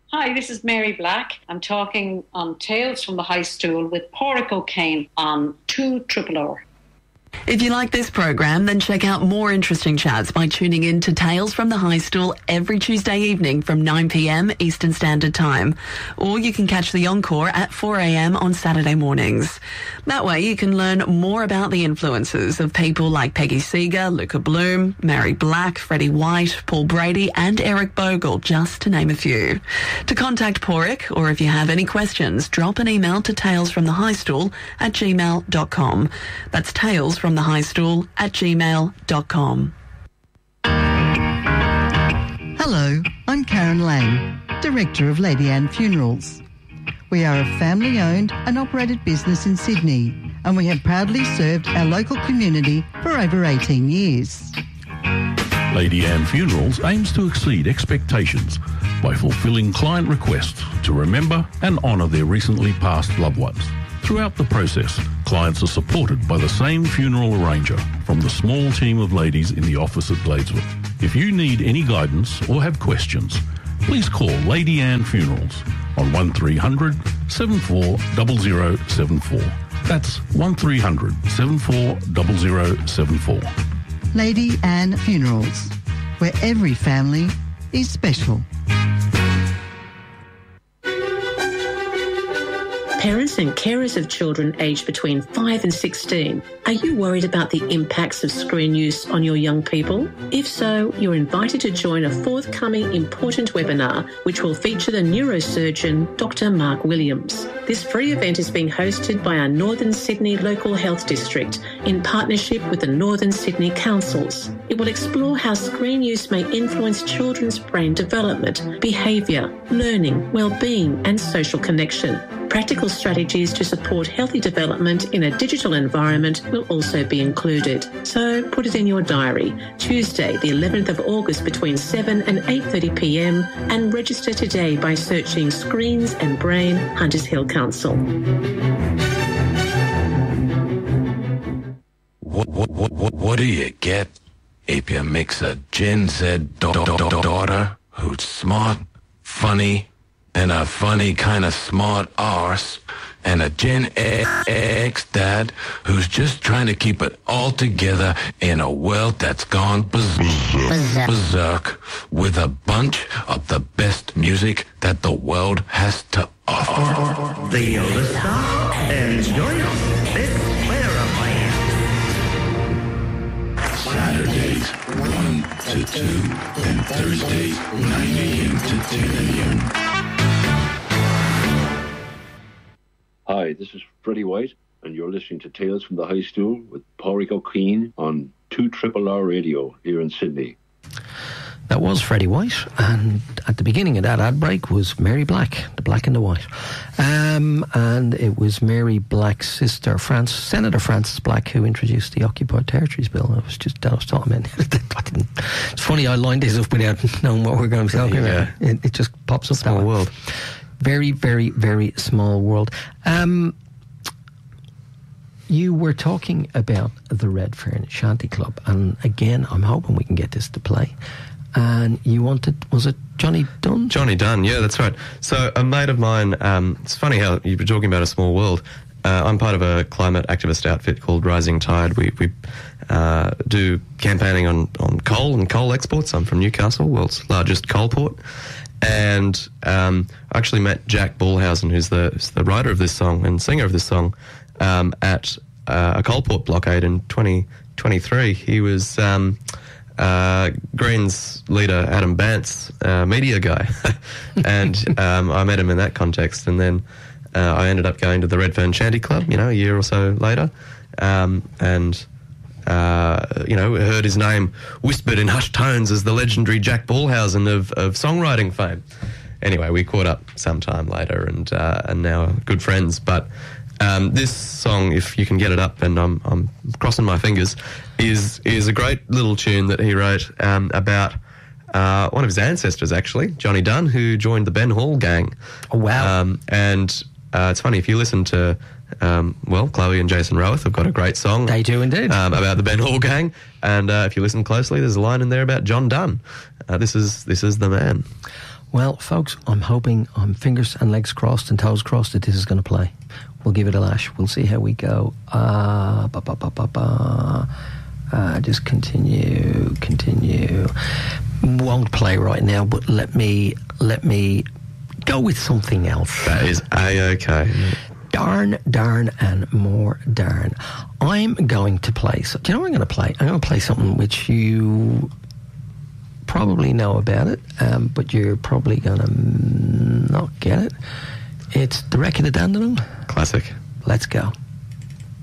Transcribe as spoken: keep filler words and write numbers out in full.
Hi, this is Mary Black. I'm talking on Tales from the High Stool with Pádraig O'Kane on two Triple R. If you like this program, then check out more interesting chats by tuning in to Tales from the High Stool every Tuesday evening from nine p.m. Eastern Standard Time. Or you can catch the encore at four a.m. on Saturday mornings. That way you can learn more about the influences of people like Peggy Seeger, Luca Bloom, Mary Black, Freddie White, Paul Brady and Eric Bogle, just to name a few. To contact Pádraig, or if you have any questions, drop an email to talesfromthehighstool at gmail dot com. That's Tales from the High Stool at gmail dot com. Hello, I'm Karen Lang, Director of Lady Anne Funerals. We are a family-owned and operated business in Sydney, and we have proudly served our local community for over eighteen years. Lady Anne Funerals aims to exceed expectations by fulfilling client requests to remember and honour their recently passed loved ones. Throughout the process, clients are supported by the same funeral arranger from the small team of ladies in the office at Gladeswood. If you need any guidance or have questions, please call Lady Anne Funerals on one three hundred, seven four zero zero seven four. That's one three hundred, seven four zero zero seven four. Lady Anne Funerals, where every family is special. Parents and carers of children aged between five and sixteen, are you worried about the impacts of screen use on your young people? If so, you're invited to join a forthcoming important webinar which will feature the neurosurgeon Doctor Mark Williams. This free event is being hosted by our Northern Sydney Local Health District in partnership with the Northern Sydney Councils. It will explore how screen use may influence children's brain development, behaviour, learning, well-being and social connection. Practical strategies to support healthy development in a digital environment will also be included. So put it in your diary, Tuesday the eleventh of August between seven and eight thirty p.m, and register today by searching Screens and Brain, Hunters Hill Council. What, what, what, what, what do you get if you mix a Gen Z da- da- da- daughter who's smart, funny, and a funny kind of smart arse, and a Gen X dad who's just trying to keep it all together in a world that's gone berserk, berserk with a bunch of the best music that the world has to offer. The Yoda Star, enjoy this player Saturdays, one to two, and Thursdays, nine a.m. to ten a.m. Hi, this is Freddie White, and you're listening to Tales from the High Stool with Pádraig O'Kane on two Triple R Radio here in Sydney. That was Freddie White, and at the beginning of that ad break was Mary Black, the black and the white. Um, and it was Mary Black's sister, France, Senator Frances Black, who introduced the Occupied Territories Bill. I was just, I was talking about it. It's funny, I lined this up without knowing what we're going to be talking yeah. about. It, it just pops up. Small world. Very, very, very small world. Um, you were talking about the Redfern Shanty Club, and again, I'm hoping we can get this to play. And you wanted, was it Johnny Dunn? Johnny Dunn, yeah, that's right. So a mate of mine, um, it's funny how you were talking about a small world. Uh, I'm part of a climate activist outfit called Rising Tide. We, we uh, do campaigning on, on coal and coal exports. I'm from Newcastle, world's largest coal port. And um, I actually met Jack Bullhausen, who's the, who's the writer of this song and singer of this song, um, at uh, a coal port blockade in twenty twenty-three. He was um, uh, Greens leader Adam Bant's uh, media guy. And um, I met him in that context. And then uh, I ended up going to the Redfern Shanty Club, you know, a year or so later. Um, and... Uh, you know, heard his name whispered in hushed tones as the legendary Jack Bullhausen of, of songwriting fame. Anyway, we caught up sometime later and uh, and now are good friends. But um, this song, if you can get it up, and I'm I'm crossing my fingers, is is a great little tune that he wrote um, about uh, one of his ancestors, actually, Johnny Dunn, who joined the Ben Hall gang. Oh, wow. Um, and uh, it's funny, if you listen to... Um, well, Chloe and Jason Roweth have got a great song. They do indeed. Um, about the Ben Hall gang. And uh, if you listen closely, there's a line in there about John Dunn. Uh, this is this is the man. Well, folks, I'm hoping, I'm fingers and legs crossed and toes crossed that this is going to play. We'll give it a lash. We'll see how we go. Uh, ba, ba, ba, ba, ba. Uh, just continue, continue. Won't play right now, but let me, let me go with something else. That is A-okay. Darn, darn, and more darn. I'm going to play, so, do you know what I'm going to play? I'm going to play something which you probably know about it, um, but you're probably going to not get it. It's The Wreck of the Dandenong. Classic. Let's go.